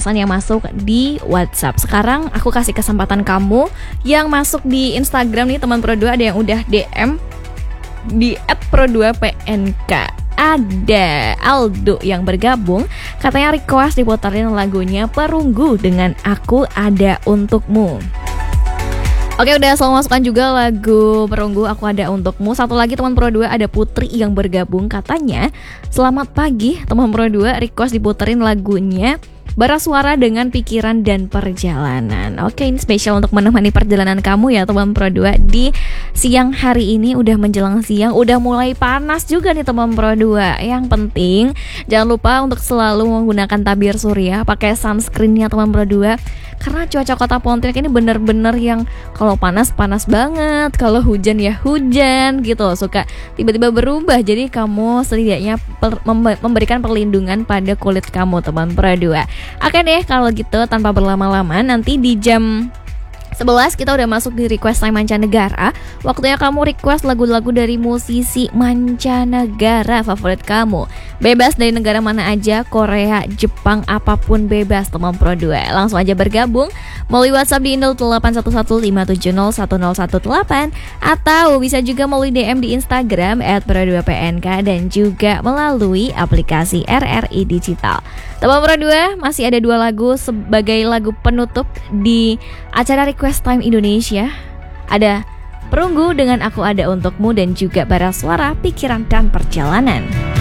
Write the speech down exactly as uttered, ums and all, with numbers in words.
pesan yang masuk di WhatsApp. Sekarang aku kasih kesempatan kamu yang masuk di Instagram nih teman Pro dua, ada yang udah D M di et pro dua p n k. Ada Aldo yang bergabung, katanya request diputerin lagunya Perunggu dengan Aku Ada Untukmu. Oke, udah selalu masukkan juga lagu Perunggu, Aku Ada Untukmu. Satu lagi teman Pro dua, ada Putri yang bergabung, katanya selamat pagi teman Pro dua, request diputerin lagunya Bara Suara dengan Pikiran dan Perjalanan. Oke, ini spesial untuk menemani perjalanan kamu ya teman Pro dua di siang hari ini. Udah menjelang siang, udah mulai panas juga nih teman Pro dua. Yang penting jangan lupa untuk selalu menggunakan tabir surya, pakai sunscreennya teman Pro dua. Karena cuaca kota Pontianak ini bener-bener yang kalau panas panas banget, kalau hujan ya hujan gitu, suka tiba-tiba berubah. Jadi kamu setidaknya per, memberikan perlindungan pada kulit kamu teman Pro dua. Oke deh, kalau gitu tanpa berlama-lama, nanti di jam sebelas kita udah masuk di request time mancanegara. Waktunya kamu request lagu-lagu dari musisi mancanegara favorit kamu. Bebas dari negara mana aja, Korea, Jepang, apapun bebas teman Pro dua. Langsung aja bergabung melalui WhatsApp di nol delapan satu satu lima tujuh nol satu nol satu delapan, atau bisa juga melalui D M di Instagram et pro dua p n k, dan juga melalui aplikasi R R I Digital. Teman Pro dua, masih ada dua lagu sebagai lagu penutup di acara Request Time Indonesia. Ada Perunggu dengan Aku Ada Untukmu, dan juga Bara Suara Pikiran dan Perjalanan.